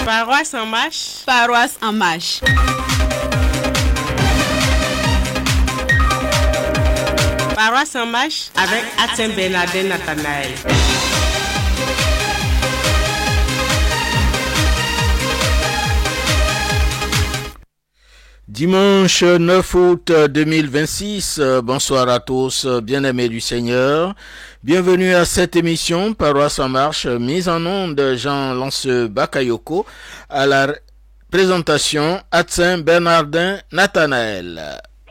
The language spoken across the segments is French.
Paroisse en marche. Paroisse en marche. Paroisse en marche avec Atsem Bernardin Nathanaël. Dimanche 9 août 2026, bonsoir à tous, bien-aimés du Seigneur. Bienvenue à cette émission Paroisse en marche, mise en onde Jean-Lance Bakayoko, à la présentation Atsem Bernardin Nathanaël.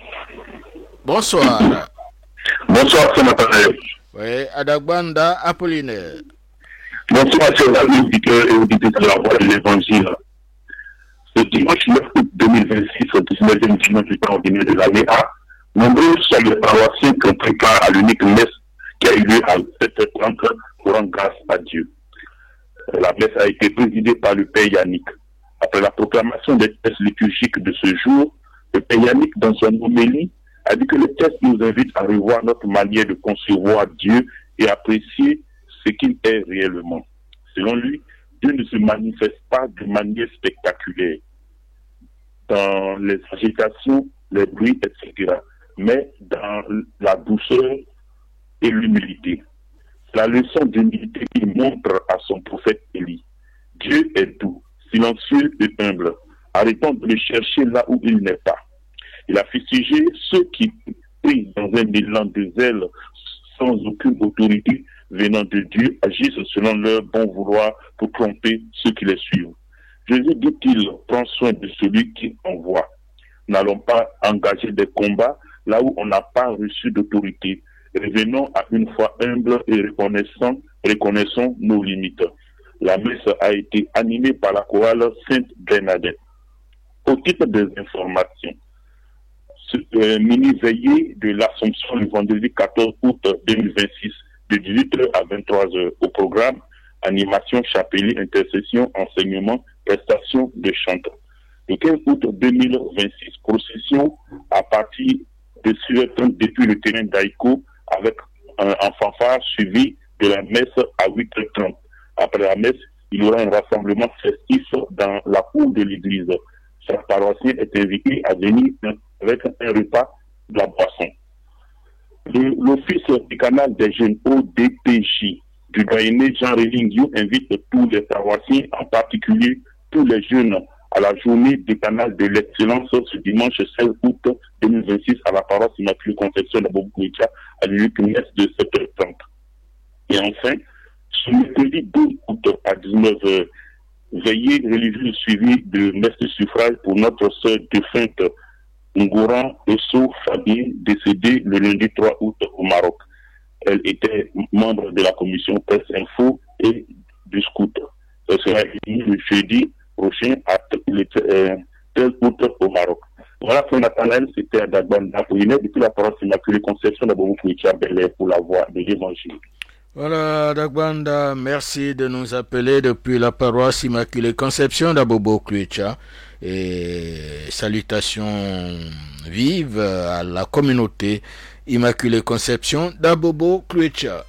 Bonsoir. Bonsoir, c'est Nathanaël. Oui, Adagbanda Apollinaire. Bonsoir, chers amis auditeurs et auditrices de la voix de l'Évangile. Ce dimanche 9 août 2026, au 19e dimanche du temps ordinaire de l'année A, nombreux sont les paroissiens qui ont préparé à l'unique messe qui a eu lieu à 7h30 pour rendre grâce à Dieu. La messe a été présidée par le Père Yannick. Après la proclamation des textes liturgiques de ce jour, le Père Yannick, dans son homélie, a dit que le texte nous invite à revoir notre manière de concevoir Dieu et apprécier ce qu'il est réellement. Selon lui, Dieu ne se manifeste pas de manière spectaculaire, dans les agitations, les bruits, etc., mais dans la douceur et l'humilité. La leçon d'humilité qu'il montre à son prophète Élie. Dieu est doux, silencieux et humble. Arrêtons de le chercher là où il n'est pas. Il a fustigé ceux qui prient dans un élan de zèle sans aucune autorité venant de Dieu, agissent selon leur bon vouloir pour tromper ceux qui les suivent. Jésus dit-il prend soin de celui qui envoie. N'allons pas engager des combats là où on n'a pas reçu d'autorité. Revenons à une foi humble et reconnaissons nos limites. La messe a été animée par la chorale Sainte Bernadette. Au titre des informations, mini-veillée de l'Assomption le vendredi 14 août 2026 de 18h à 23h au programme animation, chapelet, intercession, enseignement, prestation de chant. Le 15 août 2026, procession à partir de 6h30 depuis le terrain d'Aïko avec un fanfare suivi de la messe à 8h30. Après la messe, il y aura un rassemblement festif dans la cour de l'église. Chaque paroissien est invité à venir avec un repas de la boisson. L'Office du canal des jeunes ODPJ du doyenné Jean Relingiou invite tous les paroissiens, en particulier tous les jeunes, à la journée du canal de l'excellence ce dimanche 16 août 2026 à la paroisse Immaculée Conception de Bobo-Kouicha à l'unique messe de 7h30. Et enfin, ce mercredi 12 août à 19h, veillée religieuse suivie de messe de suffrage pour notre sœur défunte Ngouran Esso Fabien, décédée le lundi 3 août au Maroc. Elle était membre de la commission Presse Info et du Scout. Elle sera réunie le jeudi prochain à le 13 août au Maroc. Voilà, Frère Nathanaël, c'était Adagbanda Apollinaire depuis la paroisse Immaculée Conception de Bobo-Kouicha Bel-Air pour la voix de l'Évangile. Voilà, Adagbanda, merci de nous appeler depuis la paroisse Immaculée Conception d'Abobo-Kouicha et salutations vives à la communauté Immaculée Conception d'Abobo-Kouicha.